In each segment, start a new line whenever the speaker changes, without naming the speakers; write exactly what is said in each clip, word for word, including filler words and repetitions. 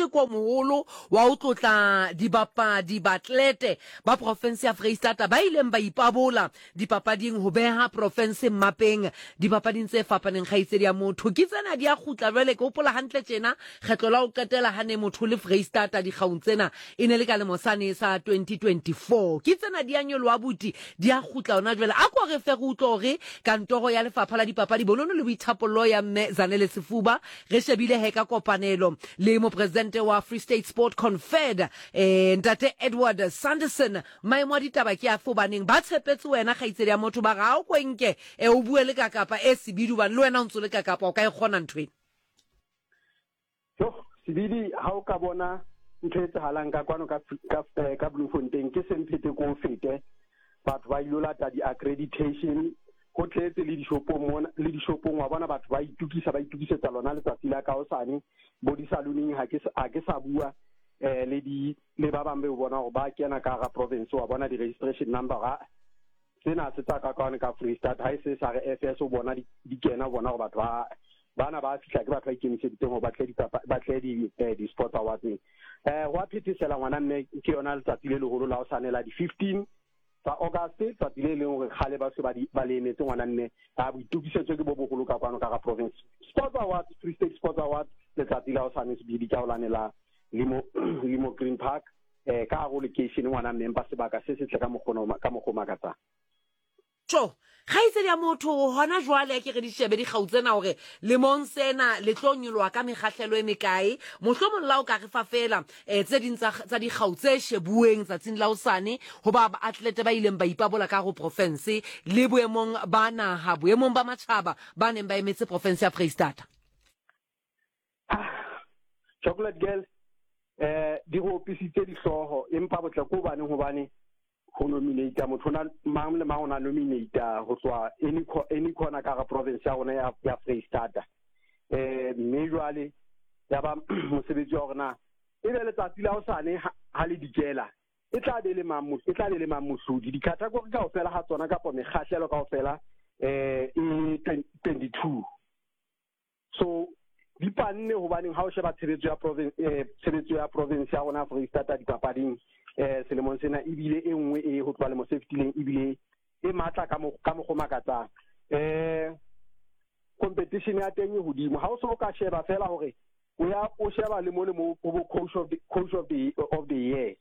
moteko moholo wa o tlotla dibapadi batlete ba province ya Freistata ba ileng ba ipabola dipapading ho beha province mmapeng dipapading tse fapaneng kgaitsedi ya motho ke tsena di a khutla jwale ke hopola hantle tjena kgetlo la o qetela hane motho le Freistata di kgaung tsena e ne le ka le mosane sa twenty twenty-four ke tsena di a nyolwa buti di a khutla ona jwale a ko re fe go utlo re kantoro ya lefapha la dipapadi bonono le boithapollo ya mme Zanele Sifuba re shebile he ka kopanelo le mo presidente wa Free State Sport Confed eh ntate Edward Sanderson maemo a ditaba ke a fobaneng ba tshepetse wena kgaitsedi ya motho ba ga o kwenke e o bue le ka kapa e Sibidu ba le wena o ntse le ka kapa o ka e gona ntweng
yo Sibidi ha o ka bona ntse halang ka kwano ka ka Bloemfontein ke semphete ko fete batho ba ilolata di accreditation go tletse le dishopong mona le dishopong wa bona batho ba itukisa ba itukisetsa lona le tsatsila ka osane bo di saloning ha ke ha ke sa bua eh le di le ba bambe o bona go ba kena ka ga province wa bona di registration number ga tsena se tsa ka ka ka Free State ha se sa re F S o bona di di kena bona go batho ba bana ba fihla ke batho ba ikemiseditse go ba tle di ba tle di di sport awards eh wa phethesela ngwana mme ke yona le tsatsile le holo la osane la di fifteen fa August fa dile le gore khale ba se ba di ba le netse ngwana nne a boitukisetso ke bo bogolo ka kwano ka ga province Sports Awards Free State Sports Awards le tsatsila o sane se bidi ka olanela limo limo Green Park eh ka go location ngwana mme ba se baka se se tle ka mogono ka mogoma ka tsa
tso kgaitsedi ya motho hona jwale ke re di shebe di gautsena hore le monsena le tlonyolwa ka megahlelo e mekae mohlomong la o ka re fa fela eh tse dintsa tsa di gautse shebueng tsatsing la osane ho ba atlete ba ileng ba ipabola ka go province le boemong ba naha boemong ba matjhaba ba neng ba emetse province ya Freistata
Chocolate Girl eh di go pisitse di hloho empa botla ko bane ho bane go nominate motho na mang le mang ona nominate go tswa any any corner ka ga province ya rona ya ya Freistata eh usually ya ba mosebetsi wa rona e be le tsatsi la osane ha le dikela e tla be le mamu e tla be le mamusudi di category ka ofela ha tsona ka po megahlelo ka ofela eh e twenty-two so di panne ho baneng ha o sheba tshebetso ya province eh tshebetso ya province ya rona Freistata di papading eh selemong sena ibile e nngwe e ho tloa le mo safety ibile e matla ka mo ka mo go makatsa eh competition ya teng e hodimo ha o so ka sheba fela hore o ya o sheba le mo le mo go coach of the coach of the of the year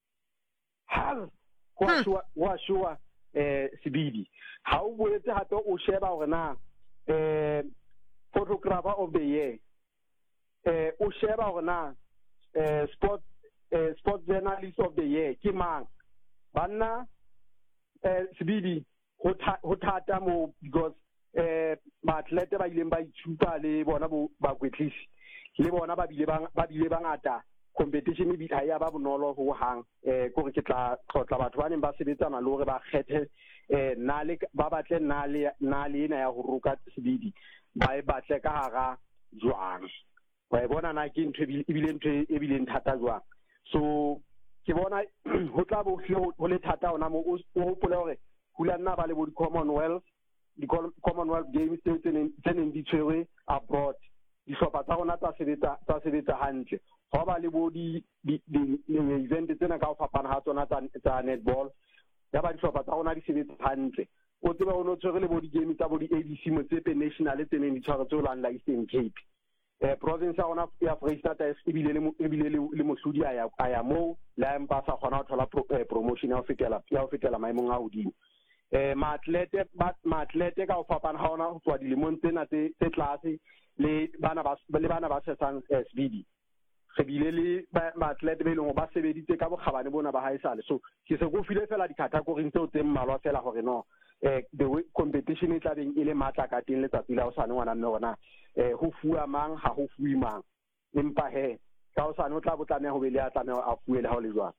ha wa shwa wa shwa eh Sibidi ha o boetse hape o sheba hore na eh photographer of the year eh o sheba hore na eh sport Uh, sports journalist of the year ke mang banna eh Sibidi ho ho thata mo because eh batlete ba ileng ba ithuta le bona ba kwetlisi le bona ba bile ba bile bangata competition e bi ha ya ba bonolo ho hang eh gore ke tla tlotla batho ba neng ba sebetsana le hore ba kgethe eh na le ba batle na le na le ena ya ho ruka Sibidi ba e batle ka hara jwang wa bona na ke ntwe ebile ntwe ebile nthata jwang so ke bona ho tla bo ho le thata ona mo o hopole hore hula nna ba le bo di Commonwealth di Commonwealth Games tse neng di tshwerwe abroad di hlopa tsa rona tsa sebetsa tsa sebetsa hantle ho ba le bo di event tsena ka ho fapana ha tsona tsa netball ya ba di hlopa tsa rona di sebetsa hantle o tseba o no tshwere le bo di game tsa bo di A B C Motsepe National tse neng di tshwara tse la Eastern Cape eh province ya ona ya Freistata ebile le ebile le mohlodi a ya a ya mo la empa sa gona ho thola promotion ya ho fetela ya ho fetela maemong a hodimo eh maatlete ba maatlete ka ho fapana ha ona ho tswa dilemong tsena tse tse tlase le bana ba le bana ba setsang S B D re bile le maatlete be leng ba sebeditse ka bokgabane bona ba haesale so ke se go file fela di category tseo tse mmalwa fela hore no eh the competition e tla beng ile matla ka teng le tsatsi la o sane ngwana mme rona eh ho fuwa mang ha ho fuwi mang empa he ka o sane o tla botlameha ho be le a tlameha a fuwe le ha o le jwang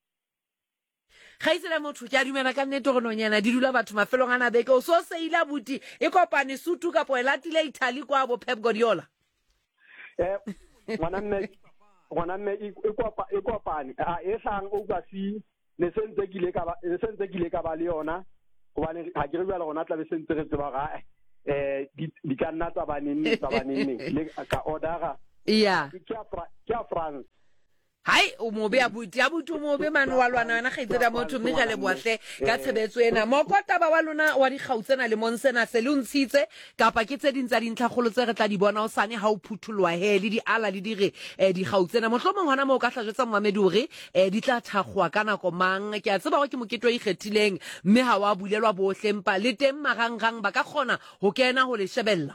Khaisela motho ke a dumela ka nnete go nonyana di dula batho mafelong ana beke o so seila buti e kopane sutu ka po elatile Italy kwa bo Pep Guardiola
eh ngwana mme ngwana mme e kopa e kopane a e sang o ka si le sentse kile ka ba le sentse kile ka ba le yona go bane ha ke re bjala gona tla be sentse re tseba ga eh di di ka nna tsa baneng tsa baneng le ka ordera
yeah
ke a Fra- ke a France
hai o mobe abuti abuti o mobe mane wa lwana wena kgaitsedi motho mme ga le boatle ka tshebetso ena mokota ba wa lona wa dikgautsena le monsena se le ntshitse kapa ke tse dintsa dintlhagolo tse re tla di bona o sane ha o phuthulwa he le di ala le dire eh dikgautsena mohlomong hona mo ka hlajetsa mmamedi hore eh di tla thagwa kana ko mang ke a tseba go ke mokete o ikgethileng mme ha wa bulelwa bohle mpa le teng marangrang ba ka kgona ho kena ho le shebella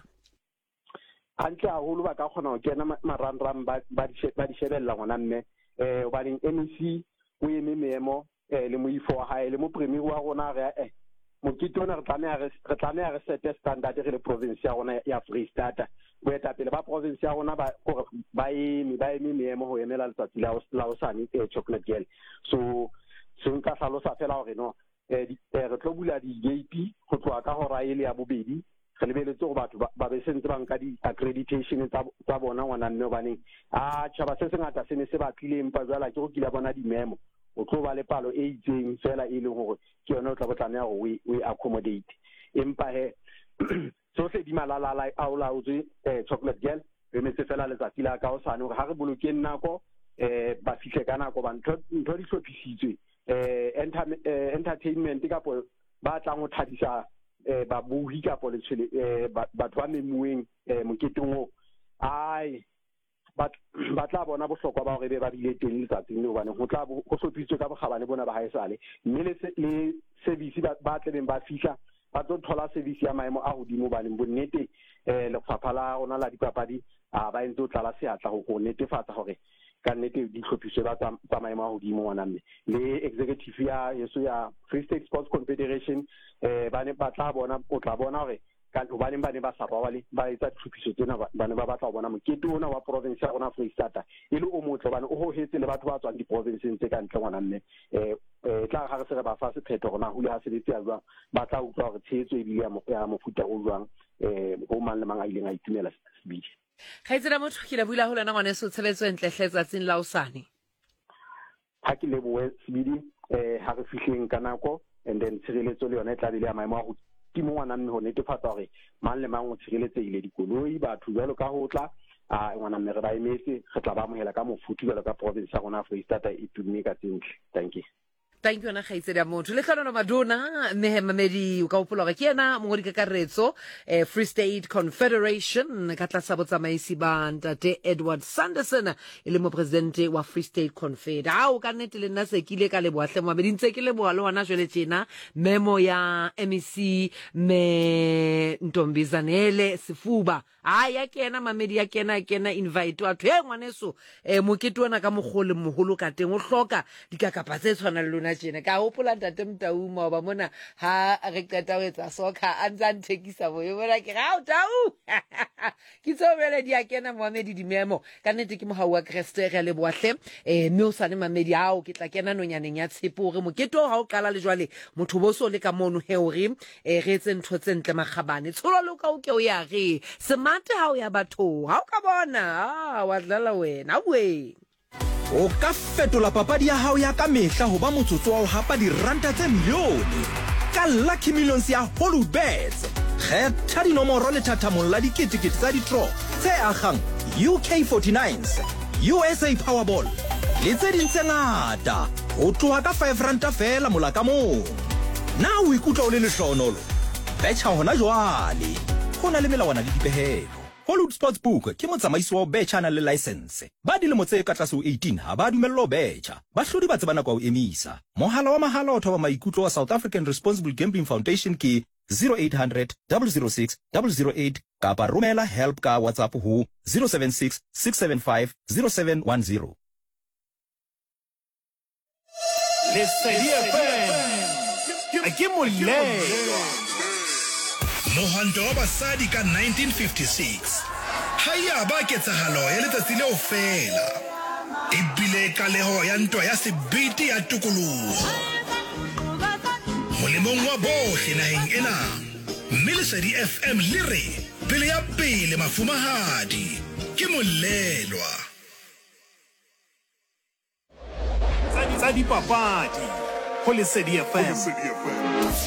hantle haholo ba ka kgona ho kena marangrang ba ba di shebella ngwana mme eh obaneng M E C o eme memo eh le moifo wa hae le mo premier wa rona re eh mokete ona re tlameha re tlameha re set standard re le province ya rona ya Free State bo eta pele ba province ya rona ba ba eme ba eme memo ho emela letsatsi la la osane e Chocolate Girl so so nka hlalosa fela hore no eh re tlo bula di gate go tloa ka hora ile ya bobedi re lebeletse go batho ba be sentse ba nka di accreditation tsa bona ngwana mme baneng a tshaba se sengata se ne se batlile empa jwala ke go kila bona di memo o tlo ba le palo e itseng fela e leng gore ke yona o tla botlaneha go we accommodate empa he so se di malala a o laotswe eh Chocolate Girl re metse fela letsatsi la ka o sane gore ha re bolokeng nako eh ba fihle ka nako ba ntho ntho di hlophisitswe eh entertainment ka po ba tla go thadisa eh ba buhi ka po le tshele eh batho ba memueng eh moketong o ai ba ba tla bona bohlokwa ba hore be ba bile teng letsatsing le hobane go tla go hlopisitswe ka bogabane bona ba haesale mme le le service ba tlebeng ba fihla ba tlo thola service ya maemo a hodimo ba leng bonnete eh le fapha la rona la dipapadi a ba entse o tla la seatla go netefatsa hore ka nnete di hlophiswe ba tsa maemo a hodimo ngwana mme le executive ya yeso ya Free State Sports Confederation eh ba ne ba tla bona o tla bona hore ka ho bane ba ne ba sa ba le ba etsa hlophiso tsena ba ne ba batla ho bona mokete ona wa province ya rona Free State e le o motle bane o hohetse le batho ba tswang di provinces tse ka ntle ngwana mme eh eh tla ga re se re ba fa se phetho rona hule ha sebetsi ya jwang ba tla utlwa hore tshetso e bile ya mofuta o jwang eh ho mang le mang a ileng a itumela sebidi
Khaitsela motho ke la bula ho lona ngwane se tshebetso entle hletsatsing la osane
ha ke le boe sebidi eh ha re fihleng ka nako and then tshireletso le yona e tla bile ya maemo a go ke mo ngwana mme ho netefatsa hore mang le mang o tshireletsehile dikoloi batho jalo ka ho tla a ngwana mme re ba emetse re tla ba amohela ka mofuthu jalo ka province ya rona Free State e tumme ka tsentle thank you
thank you na khaitsedi ya motho le tlhono madona mme mamedi o ka upola ke yena mongodi ka karetso eh Free State Confederation ka tlasa botsamaisi ba ntate Edward Sanderson e le mo president wa Free State Confed a o ka nnete le nna se kile ka le boahle mamedi ntse ke le boalo wana jwele tjena memo ya M E C me Ntombizanele Sifuba a ya kena mamedi ya kena kena invite wa the ngwaneso eh mokete ona ka mogole mogolo ka teng o hloka dikakapa tse tshwana le lona tjena ka hopola ntate Mtauma ba mona ha re qeta ho etsa soccer a ntsa nthekisa boye bona ke ga o tau ke tsobele di a kena Mohamedi Dimemo ka nnete ke mohau wa Kreste re le boahle eh mme o sane mamedi ao ke tla kena nonyaneng ya tshepo re moketo ha o qala le jwale motho boso le ka mono he hore eh re tse ntho tse ntle magabane tsholo lo ka o ke o ya re semate ha o ya batho ha o ka bona ah wa dlala wena we
o ka fetola papadi ya hao ya ka mehla ho ba motsotso wa ho hapa diranta tse milione ka Lucky Millions ya Holubets kgetha dinomoro le thathamong la diketekete tsa di-draw tse agang U K forty-nines U S A Powerball le tse ding tse ngata ho tloha ka five ranta fela mola ka mong na o ikutlwa o le lehlohonolo betjha hona jwale ho na le melawana le dipehelo Hollywood Sportsbook ke motsamaisi wa betjha na le license ba dilemo tse ka tlase ho eighteen ha ba dumello betjha ba hlodi ba tsebana kwa o emisa mohala wa mahala o thoba maikutlo wa South African Responsible Gambling Foundation ke zero eight hundred zero zero six zero zero eight kapa romela help ka WhatsApp ho zero seven six six seven five zero seven one zero
Lesedi F M ke molelo Mohando wa basadi ka nineteen fifty-six haya ba ketsahalo ya letsatsi leo fela e bile kaleho ya ntwa ya sebiti ya tukoloho molemong wa bohle naheng ena mme Lesedi F M le re pele ya pele mafumahadi ke molelwa tsa dipapadi ho Lesedi F M.